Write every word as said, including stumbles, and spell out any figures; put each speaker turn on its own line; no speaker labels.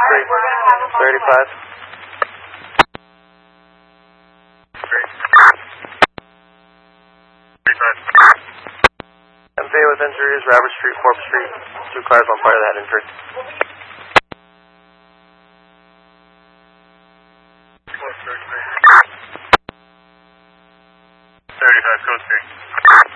three. thirty-five. M P A with injuries, Robert Street, Forbes Street. Two cars on part of that injury.
thirty-five, code three.